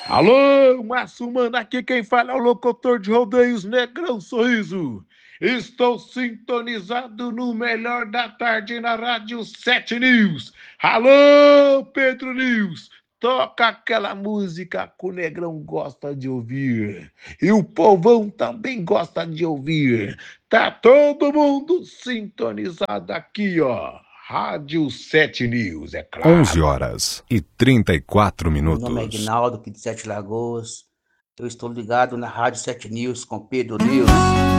Alô, Márcio Mano, aqui quem fala é o locutor de rodeios Negrão Sorriso. Estou sintonizado no melhor da tarde na Rádio 7 News. Alô, Pedro News, toca aquela música que o Negrão gosta de ouvir. E o povão também gosta de ouvir. Tá todo mundo sintonizado aqui, ó. Rádio 7 News, é 11 claro. horas e 34 Meu nome é minutos. Ignaldo, aqui de Sete Lagoas. Eu estou ligado na Rádio 7 News com Pedro News.